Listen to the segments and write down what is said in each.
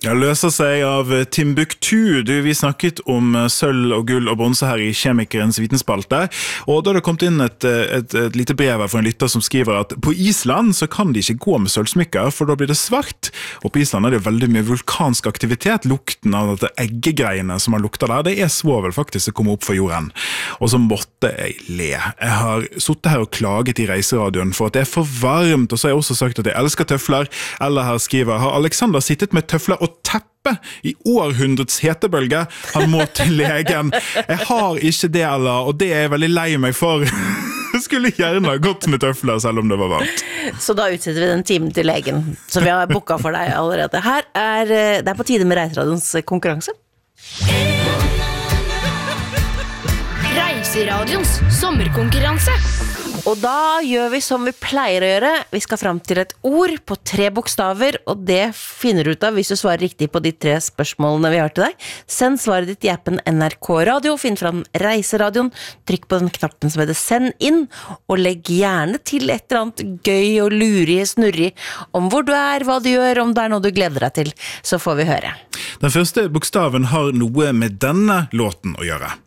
Løser seg av Timbuktu. Vi snakket om sølv og gull og bronse her i Kjemikerens vitenspalte, og da har det kommet inn et lite brev her for en lytter som skriver at på Island så kan de ikke gå med sølvsmykker, for da blir det svart. Og på Island det veldig mye vulkansk aktivitet. Lukten av dette eggegreiene som man lukter der, det svovel faktisk som kommer opp for jorden. Og så måtte jeg le. Jeg har suttet her og klaget i reiseradioen for at det for varmt, og så har jeg også sagt at jeg elsker tøfler. Eller her skriver, har Alexander sittet med tøfler og teppe i århundrets hetebølge? Han må til legen. Jeg har ikke det, eller, og det er jeg veldig lei meg for. Jeg skulle gjerne ha gått med tøfler selv om det var varmt. Så da utsetter vi den timen til legen, som vi har booket for deg allerede. Det er på tide med Reiseradions konkurranse. Reiseradions sommerkonkurranse. Og da gjør vi som vi pleier å gjøre. Vi skal frem til et ord på 3 bokstaver, og det finner du ut av hvis du svarer riktig på de 3 spørsmålene vi har til deg. Send svaret ditt i appen NRK Radio, finn fram Reiseradioen, trykk på den knappen som heter Send inn, og legg gjerne til et eller annet gøy og lurig, snurrig om hvor du hva du gjør, om det noe du gleder deg til, så får vi høre. Den første bokstaven har noe med denne låten å gjøre.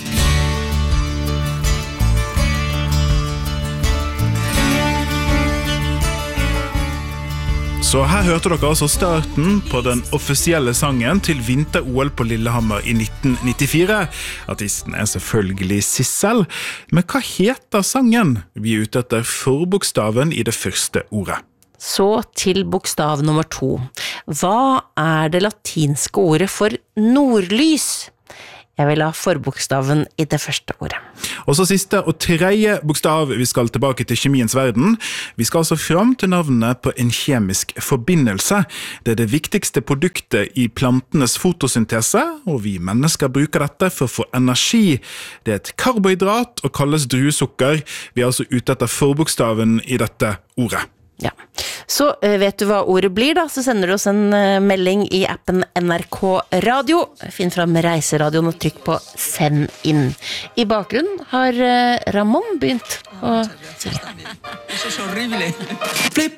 Så her hørte dere altså starten på den offisielle sangen til vinter-OL på Lillehammer i 1994. Artisten selvfølgelig Sissel. Men hva heter sangen? Vi ute etter forbokstaven i det første ordet. Så til bokstav nummer 2. Hva det latinske ordet for nordlys? Jeg vil ha forbokstaven i det første ordet. Og så siste og tredje bokstav, vi skal tilbake til kjemiens verden. Vi skal altså fram til navnet på en kjemisk forbindelse. Det det viktigste produktet i plantenes fotosyntese, og vi mennesker bruker dette for å få energi. Det et karbohydrat og kalles druesukker. Vi altså ute etter forbokstaven i dette ordet. Ja, så vet du hva ordet blir da, så sender du oss en melding i appen NRK Radio. Finn fram Reiseradioen og trykk på Send inn. I bakgrunnen har Ramon begynt å... Eso es horrible. Flip.